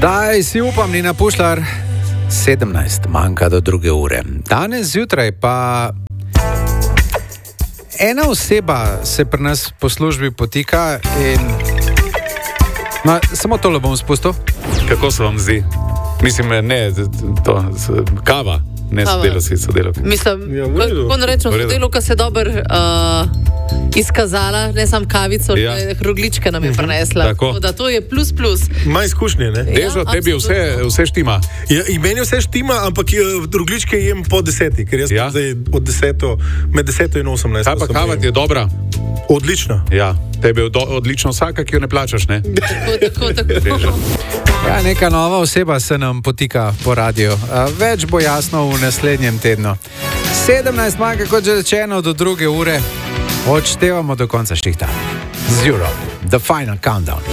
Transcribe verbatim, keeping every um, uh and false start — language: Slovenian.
Zdaj si upam, ni napušlar. sedemnajst manjka do druge ure. Danes zjutraj pa ena oseba se pri nas po službi potika in ma, samo tole bom spustil. Kako se vam zdi? Mislim, ne, to, kava, ne sodelovci, sodelovci. Mislim, ja, kako ne rečemo, sodelovka se dobro uh, izkazala, ne samo kavico, ja. Roglička nam je prinesla. Tako. Da to je plus plus. Ima izkušnje, ne? Dežo, ja, tebi vse, vse štima. Ja, in meni vse štima, ampak rogličke jem po deseti, ker jaz ja? zdaj od deseto, med deseto in osemnajst. Kaj pa kava ti je dobra? Odlična. Ja, tebi je do, odlično vsaka, ki jo ne plačaš, ne? Tako, tako, tako. Ja, neka nova oseba se nam potika po radiju. Več bo jasno v naslednjem tednu. sedemnajst manjka, kot že rečeno, do druge ure. Odštevamo do konca šihta. Zero. The final countdown.